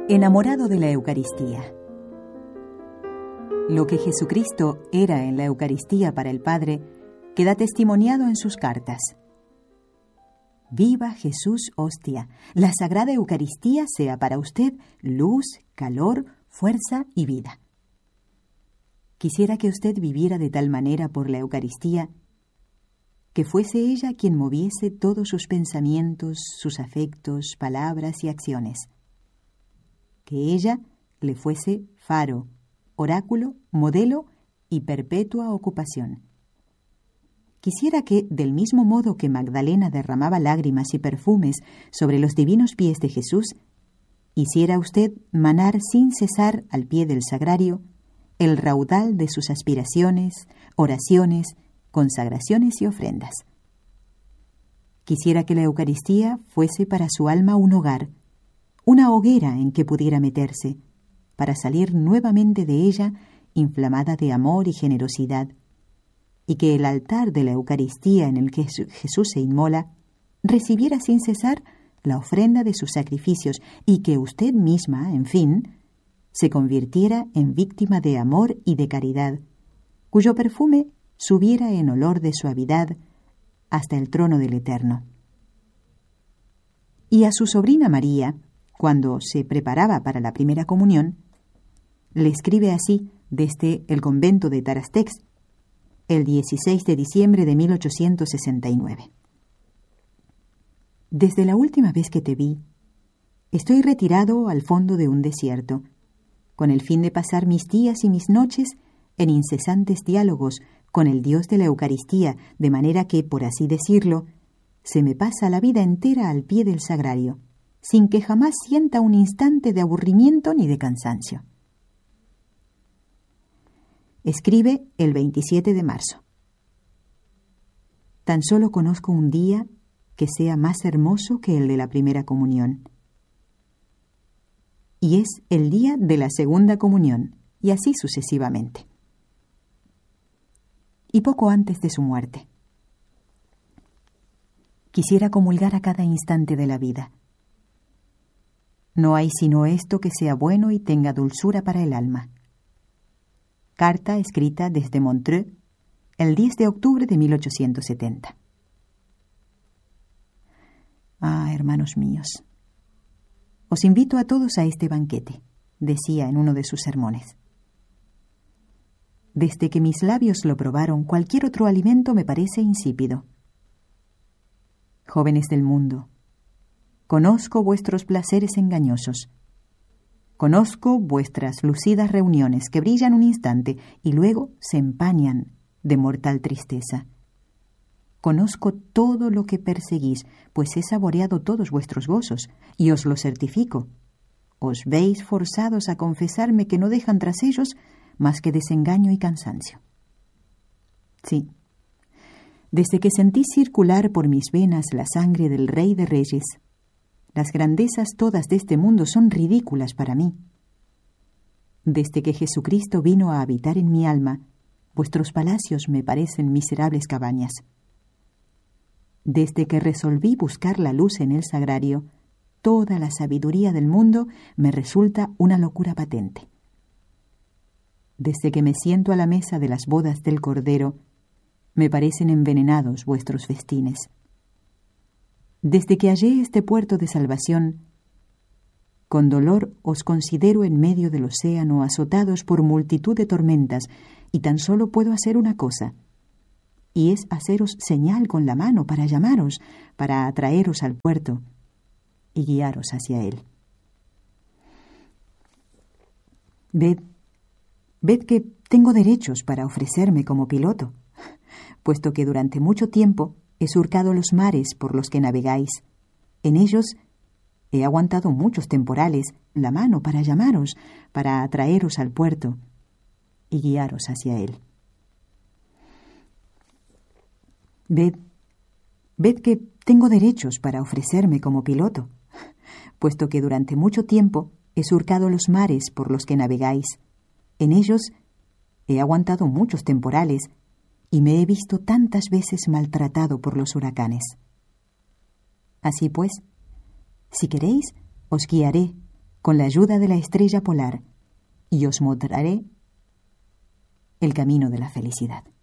Enamorado de la Eucaristía. Lo que Jesucristo era en la Eucaristía para el Padre queda testimoniado en sus cartas. Viva Jesús hostia, la Sagrada Eucaristía sea para usted luz, calor, fuerza y vida. Quisiera que usted viviera de tal manera por la Eucaristía que fuese ella quien moviese todos sus pensamientos, sus afectos, palabras y acciones. Que ella le fuese faro, oráculo, modelo y perpetua ocupación. Quisiera que, del mismo modo que Magdalena derramaba lágrimas y perfumes sobre los divinos pies de Jesús, hiciera usted manar sin cesar al pie del sagrario el raudal de sus aspiraciones, oraciones, consagraciones y ofrendas. Quisiera que la Eucaristía fuese para su alma un hogar, una hoguera en que pudiera meterse, para salir nuevamente de ella inflamada de amor y generosidad, y que el altar de la Eucaristía en el que Jesús se inmola recibiera sin cesar la ofrenda de sus sacrificios y que usted misma, en fin, se convirtiera en víctima de amor y de caridad, cuyo perfume subiera en olor de suavidad hasta el trono del Eterno. Y a su sobrina María, cuando se preparaba para la primera comunión, le escribe así desde el convento de Tarastex, el 16 de diciembre de 1869. Desde la última vez que te vi, estoy retirado al fondo de un desierto, con el fin de pasar mis días y mis noches en incesantes diálogos con el Dios de la Eucaristía, de manera que, por así decirlo, se me pasa la vida entera al pie del sagrario, sin que jamás sienta un instante de aburrimiento ni de cansancio. Escribe el 27 de marzo. Tan solo conozco un día que sea más hermoso que el de la primera comunión. Y es el día de la segunda comunión, y así sucesivamente. Y poco antes de su muerte. Quisiera comulgar a cada instante de la vida. No hay sino esto que sea bueno y tenga dulzura para el alma. Carta escrita desde Montreux, el 10 de octubre de 1870. Ah, hermanos míos, os invito a todos a este banquete, decía en uno de sus sermones. Desde que mis labios lo probaron, cualquier otro alimento me parece insípido. Jóvenes del mundo, conozco vuestros placeres engañosos. Conozco vuestras lucidas reuniones que brillan un instante y luego se empañan de mortal tristeza. Conozco todo lo que perseguís, pues he saboreado todos vuestros gozos, y os lo certifico. Os veis forzados a confesarme que no dejan tras ellos más que desengaño y cansancio. Sí, desde que sentí circular por mis venas la sangre del Rey de Reyes, las grandezas todas de este mundo son ridículas para mí. Desde que Jesucristo vino a habitar en mi alma, vuestros palacios me parecen miserables cabañas. Desde que resolví buscar la luz en el sagrario, toda la sabiduría del mundo me resulta una locura patente. Desde que me siento a la mesa de las bodas del Cordero, me parecen envenenados vuestros festines. Desde que hallé este puerto de salvación, con dolor os considero en medio del océano azotados por multitud de tormentas, y tan solo puedo hacer una cosa, y es haceros señal con la mano para llamaros, para atraeros al puerto y guiaros hacia él. Ved que tengo derechos para ofrecerme como piloto, puesto que durante mucho tiempo he surcado los mares por los que navegáis. En ellos he aguantado muchos temporales la mano para llamaros, para atraeros al puerto y guiaros hacia él. Ved que tengo derechos para ofrecerme como piloto, puesto que durante mucho tiempo he surcado los mares por los que navegáis. En ellos he aguantado muchos temporales y me he visto tantas veces maltratado por los huracanes. Así pues, si queréis, os guiaré, con la ayuda de la estrella polar, y os mostraré el camino de la felicidad.